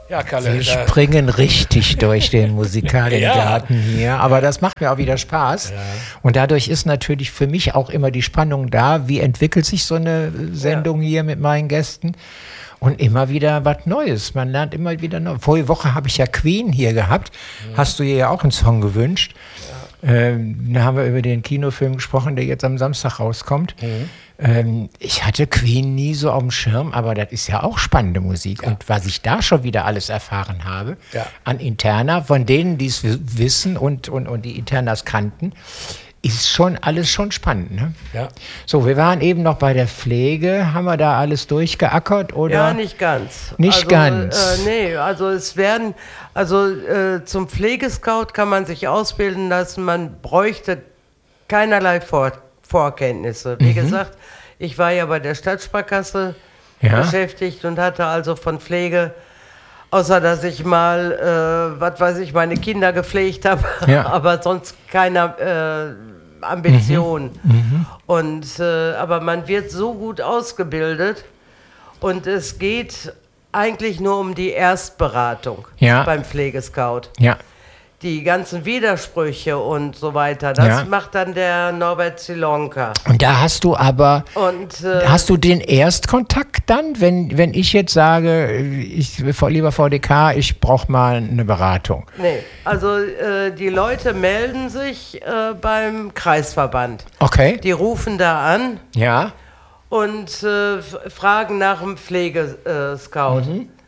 Ja, Kalle. Wir springen richtig durch den Musikaliengarten hier, aber das macht mir auch wieder Spaß. Ja. Und dadurch ist natürlich für mich auch immer die Spannung da, wie entwickelt sich so eine Sendung hier mit meinen Gästen. Und immer wieder was Neues. Man lernt immer wieder neu. Vorige Woche habe ich ja Queen hier gehabt. Hast du ihr ja auch einen Song gewünscht. Ja. Da haben wir über den Kinofilm gesprochen, der jetzt am Samstag rauskommt. Ich hatte Queen nie so auf dem Schirm, aber das ist ja auch spannende Musik. Ja. Und was ich da schon wieder alles erfahren habe, an Interna, von denen, die es wissen und die Internas kannten, ist schon alles schon spannend, ne? Ja. So, wir waren eben noch bei der Pflege. Haben wir da alles durchgeackert, oder? Ja, nicht ganz. Nicht ganz? Nee, also es werden, zum Pflegescout kann man sich ausbilden lassen. Man bräuchte keinerlei Vorkenntnisse. Wie gesagt, ich war ja bei der Stadtsparkasse beschäftigt und hatte also von Pflege, außer dass ich mal, meine Kinder gepflegt habe, aber sonst keine Ambition. Und, aber man wird so gut ausgebildet und es geht eigentlich nur um die Erstberatung beim Pflegescout. Ja. Die ganzen Widersprüche und so weiter, das macht dann der Norbert Zilonka. Und da hast du aber, hast du den Erstkontakt dann, wenn ich jetzt sage, lieber VDK, ich brauche mal eine Beratung? Nee, also die Leute melden sich beim Kreisverband. Okay. Die rufen da an und fragen nach dem Pflegescout.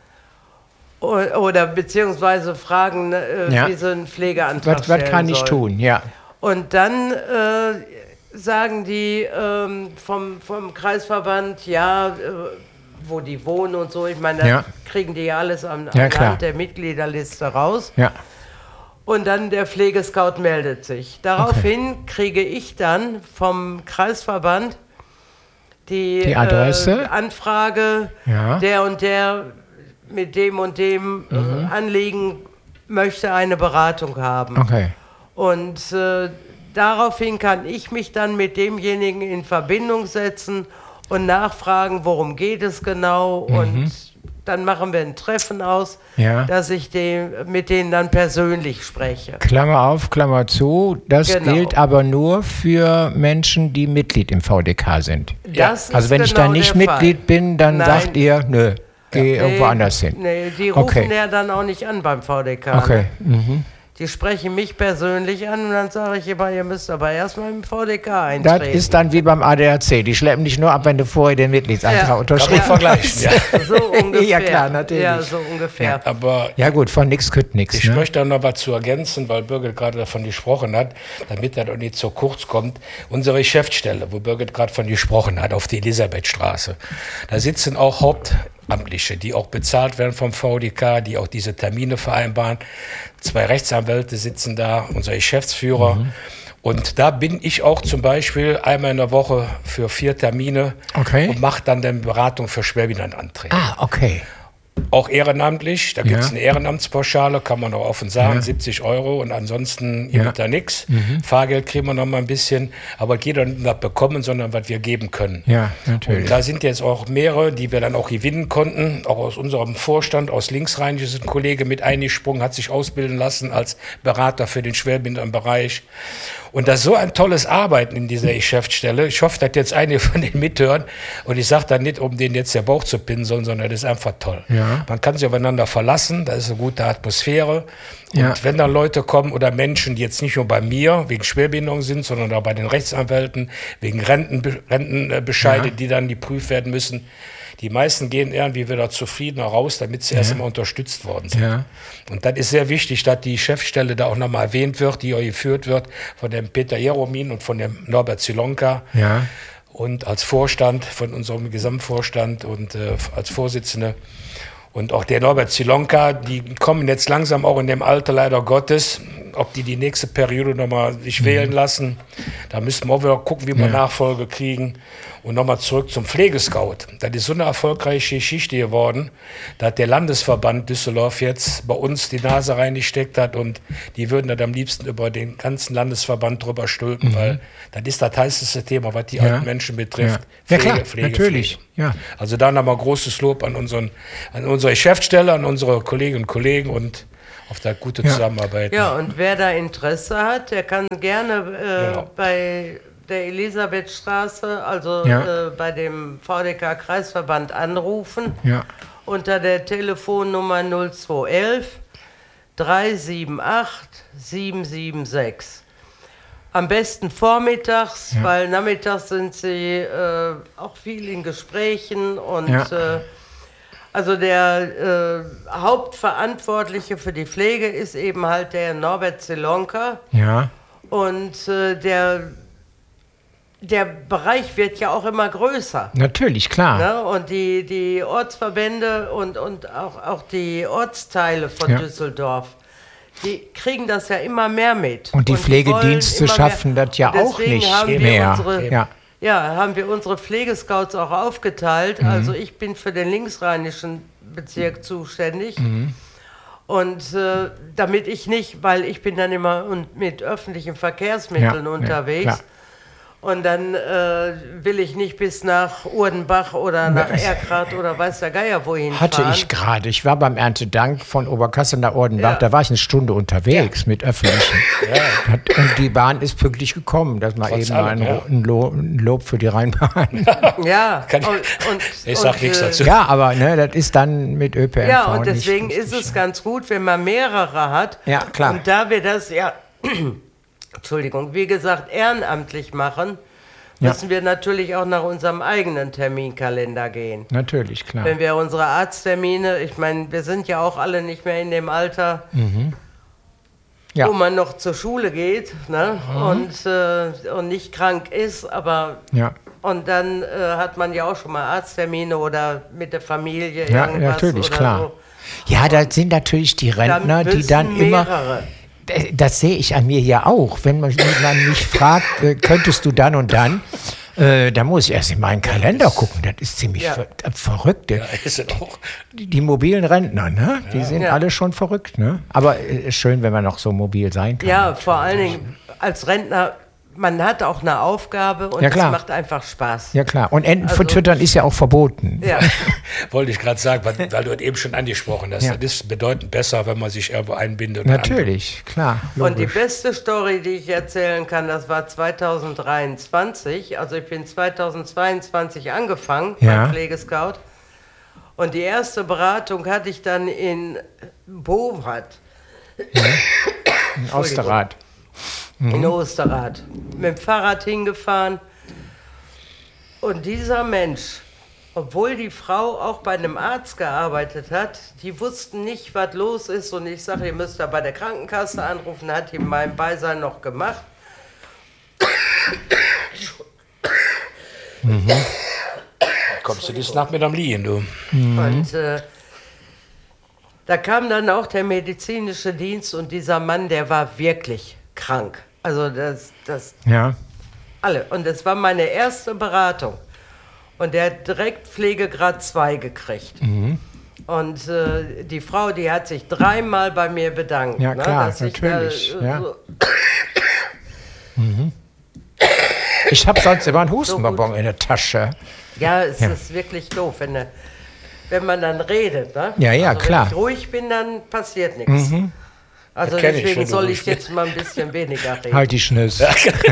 Oder beziehungsweise fragen, wie sie einen Pflegeantrag stellen was kann ich tun, Und dann sagen die vom Kreisverband, wo die wohnen und so. Ich meine, da kriegen die ja alles anhand der Mitgliederliste raus. Ja. Und dann der Pflegescout meldet sich. Daraufhin kriege ich dann vom Kreisverband die Adresse, Anfrage, der und der mit dem und dem Anliegen möchte eine Beratung haben. Okay. Und daraufhin kann ich mich dann mit demjenigen in Verbindung setzen und nachfragen, worum geht es genau. Und dann machen wir ein Treffen aus, dass ich mit denen dann persönlich spreche. Klammer auf, Klammer zu. Das gilt aber nur für Menschen, die Mitglied im VDK sind. Also wenn ich da nicht Mitglied bin, dann sagt ihr, nö. Geh irgendwo anders hin. Nee, die rufen ja dann auch nicht an beim VDK. Okay. Ne? Die sprechen mich persönlich an und dann sage ich immer, ihr müsst aber erstmal im VDK eintreten. Das ist dann wie beim ADAC. Die schleppen dich nur ab, wenn du vorher den Mitgliedsantrag unterschrieben hast. So ungefähr. Ja klar, natürlich. Ja, so ungefähr. Ja, aber gut, von nichts kütt nichts. Ich möchte da noch was zu ergänzen, weil Birgit gerade davon gesprochen hat, damit er doch nicht so kurz kommt. Unsere Geschäftsstelle, wo Birgit gerade von gesprochen hat, auf die Elisabethstraße. Da sitzen auch Hauptamtliche, die auch bezahlt werden vom VDK, die auch diese Termine vereinbaren. 2 Rechtsanwälte sitzen da, unser Geschäftsführer. Und da bin ich auch zum Beispiel einmal in der Woche für 4 Termine und mache dann eine Beratung für Schwerbehindertenanträge. Ah, okay. Auch ehrenamtlich, da gibt es eine Ehrenamtspauschale, kann man auch offen sagen, 70 € und ansonsten gibt da nichts. Fahrgeld kriegen wir noch mal ein bisschen, aber jeder nicht was bekommen, sondern was wir geben können. Ja, natürlich. Und da sind jetzt auch mehrere, die wir dann auch gewinnen konnten, auch aus unserem Vorstand, aus Linksrhein ist ein Kollege mit eingesprungen, hat sich ausbilden lassen als Berater für den Schwerbehindertenbereich. Und das ist so ein tolles Arbeiten in dieser Geschäftsstelle. Ich hoffe, dass jetzt einige von denen mithören. Und ich sage da nicht, um denen jetzt der Bauch zu pinseln, sondern das ist einfach toll. Ja. Man kann sich aufeinander verlassen, da ist eine gute Atmosphäre. Und wenn da Leute kommen oder Menschen, die jetzt nicht nur bei mir wegen Schwerbehinderung sind, sondern auch bei den Rechtsanwälten, wegen Rentenbescheide, die dann geprüft werden müssen, die meisten gehen irgendwie wieder zufriedener raus, damit sie erst einmal unterstützt worden sind. Ja. Und das ist sehr wichtig, dass die Chefstelle da auch nochmal erwähnt wird, die auch geführt wird von dem Peter Jeromin und von dem Norbert Zilonka. Ja. Und als Vorstand von unserem Gesamtvorstand und als Vorsitzende. Und auch der Norbert Zilonka, die kommen jetzt langsam auch in dem Alter leider Gottes, ob die nächste Periode nochmal sich wählen lassen. Da müssen wir auch wieder gucken, wie wir Nachfolge kriegen. Und nochmal zurück zum Pflegescout. Das ist so eine erfolgreiche Geschichte geworden, dass der Landesverband Düsseldorf jetzt bei uns die Nase reingesteckt hat und die würden das am liebsten über den ganzen Landesverband drüber stülpen, weil das ist das heißeste Thema, was die alten Menschen betrifft. Ja, klar, natürlich. Pflege. Ja. Also da nochmal großes Lob an unsere Geschäftsstelle, an unsere Kolleginnen und Kollegen und auf der gute Zusammenarbeit. Ja, und wer da Interesse hat, der kann gerne bei der Elisabethstraße, also bei dem VDK-Kreisverband anrufen, unter der Telefonnummer 0211 378 776. Am besten vormittags, weil nachmittags sind sie auch viel in Gesprächen und also der Hauptverantwortliche für die Pflege ist eben halt der Norbert Zelonka. Ja. Und der Bereich wird ja auch immer größer. Natürlich, klar. Ne? Und die Ortsverbände und auch die Ortsteile von Düsseldorf, die kriegen das ja immer mehr mit. Und die Pflegedienste schaffen das ja auch nicht mehr. Haben wir unsere Pflegescouts auch aufgeteilt. Also ich bin für den linksrheinischen Bezirk zuständig. Und damit ich nicht, weil ich bin dann immer mit öffentlichen Verkehrsmitteln unterwegs. Klar. Und dann will ich nicht bis nach Urdenbach oder nach Erkrath oder weiß der Geier wohin fahren. Hatte ich gerade. Ich war beim Erntedank von Oberkassel nach Urdenbach. Da war ich eine Stunde unterwegs mit Öffentlichen. Und die Bahn ist pünktlich gekommen. Das mal eben mal ein Lob für die Rheinbahn. Ich sag nichts dazu. Ja, aber das ist dann mit ÖPNV. Ja, und deswegen ist es ganz gut, wenn man mehrere hat. Ja, klar. Und da wir das wie gesagt, ehrenamtlich machen, müssen wir natürlich auch nach unserem eigenen Terminkalender gehen. Natürlich, klar. Wenn wir unsere Arzttermine, ich meine, wir sind ja auch alle nicht mehr in dem Alter, wo man noch zur Schule geht, ne? Und nicht krank ist, aber und dann hat man ja auch schon mal Arzttermine oder mit der Familie irgendwas. Ja, natürlich, oder klar. So. Ja, da sind natürlich die Rentner, die dann immer... Das sehe ich an mir ja auch. Wenn man mich fragt, könntest du dann und dann, da muss ich erst in meinen Kalender gucken. Das ist ziemlich verrückt. Ja, ist es auch. Die mobilen Rentner, ne? Die sind alle schon verrückt. Ne? Aber schön, wenn man noch so mobil sein kann. Ja, vor allen Dingen als Rentner, man hat auch eine Aufgabe und es macht einfach Spaß. Ja, klar. Und Enten vertüttern ist ja auch verboten. Ja. Wollte ich gerade sagen, weil du das eben schon angesprochen hast. Das ist bedeutend besser, wenn man sich irgendwo einbindet. Natürlich, klar. Logisch. Und die beste Story, die ich erzählen kann, das war 2023. Also ich bin 2022 angefangen beim Pflegescout. Und die erste Beratung hatte ich dann in Bowrat. In Osterrad. In Osterrad. Mit dem Fahrrad hingefahren. Und dieser Mensch, obwohl die Frau auch bei einem Arzt gearbeitet hat, die wussten nicht, was los ist. Und ich sage, ihr müsst da bei der Krankenkasse anrufen, hat die in meinem Beisein noch gemacht. Kommst du das nach mit am Liegen, du? Und da kam dann auch der medizinische Dienst und dieser Mann, der war wirklich krank. Also das alle. Und das war meine erste Beratung. Und der hat direkt Pflegegrad 2 gekriegt. Und die Frau, die hat sich 3-mal bei mir bedankt. Ja, klar, dass natürlich. Ich habe sonst immer einen Hustenbonbon so in der Tasche. Ja, es ist wirklich doof, wenn man dann redet. Ne? Ja, also klar. Wenn ich ruhig bin, dann passiert nichts. Also deswegen soll ich jetzt mal ein bisschen weniger reden. Halt die Schnüsse.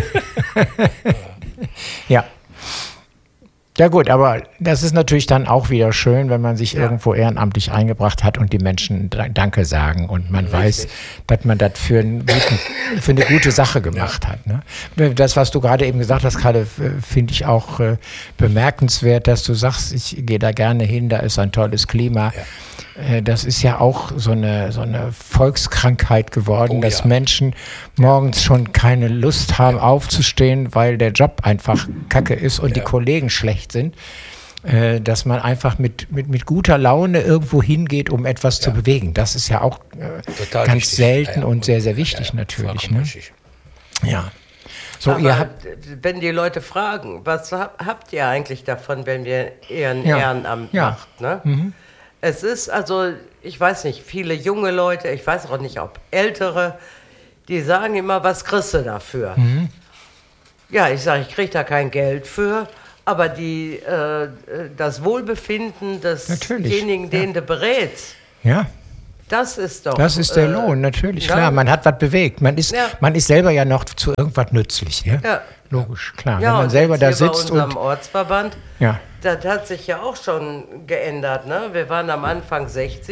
Ja. Ja gut, aber das ist natürlich dann auch wieder schön, wenn man sich irgendwo ehrenamtlich eingebracht hat und die Menschen Danke sagen und man weiß, dass man das für eine gute Sache gemacht hat. Ne? Das, was du gerade eben gesagt hast, gerade finde ich auch bemerkenswert, dass du sagst, ich gehe da gerne hin, da ist ein tolles Klima. Ja. Das ist ja auch so eine Volkskrankheit geworden, dass Menschen morgens schon keine Lust haben aufzustehen, weil der Job einfach kacke ist und die Kollegen schlecht sind. dass man einfach mit guter Laune irgendwo hingeht, um etwas zu bewegen. Das ist ja auch Total ganz wichtig. selten und sehr, sehr wichtig natürlich. Ne? Ja. So, Aber wenn die Leute fragen, was habt ihr eigentlich davon, wenn wir Ehrenamt macht? Ne? Es ist also, ich weiß nicht, viele junge Leute, ich weiß auch nicht, ob ältere, die sagen immer, was kriegst du dafür? Ja, ich sage, ich kriege da kein Geld für, aber das Wohlbefinden desjenigen, den du berätst, ja. das ist doch... Das ist der Lohn, natürlich, klar. Man hat was bewegt. Man ist selber ja noch zu irgendwas nützlich. Ne? Ja. Logisch, klar. Ja, wenn man selber da sitzt bei unserem Ortsverband, ja. das hat sich ja auch schon geändert. Ne? Wir waren am Anfang 60.